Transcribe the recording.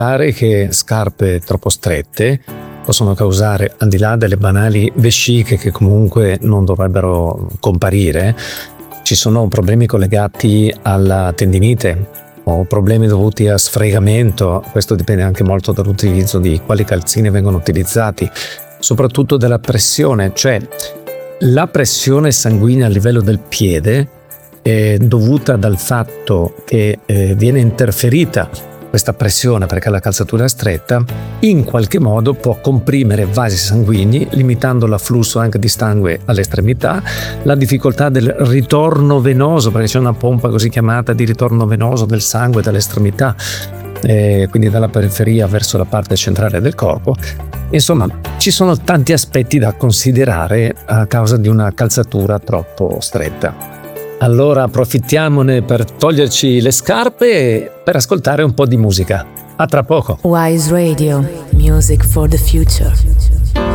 Pare che scarpe troppo strette possono causare, al di là delle banali vesciche che comunque non dovrebbero comparire, ci sono problemi collegati alla tendinite o problemi dovuti a sfregamento. Questo dipende anche molto dall'utilizzo di quali calzini vengono utilizzati, soprattutto della pressione, cioè la pressione sanguigna a livello del piede è dovuta dal fatto che viene interferita questa pressione, perché la calzatura è stretta, in qualche modo può comprimere vasi sanguigni, limitando l'afflusso anche di sangue alle estremità, la difficoltà del ritorno venoso, perché c'è una pompa così chiamata di ritorno venoso del sangue dalle estremità, quindi dalla periferia verso la parte centrale del corpo. Insomma, ci sono tanti aspetti da considerare a causa di una calzatura troppo stretta. Allora approfittiamone per toglierci le scarpe e per ascoltare un po' di musica. A tra poco. Wise Radio, music for the future.